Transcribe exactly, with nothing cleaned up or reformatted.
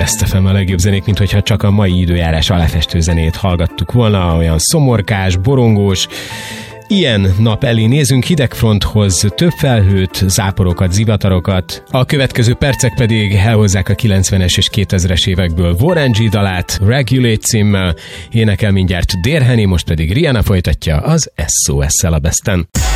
Best ef em a legjobb zenék, mint hogyha csak a mai időjárás aláfestő zenét hallgattuk volna, olyan szomorkás, borongós. Ilyen nap elé nézünk, hidegfronthoz több felhőt, záporokat, zivatarokat. A következő percek pedig elhozzák a kilencvenes és kétezres évekből Warren G dalát, Regulate címmel, énekel mindjárt Dear Honey, most pedig Rihanna folytatja az es o es-szel a Besten.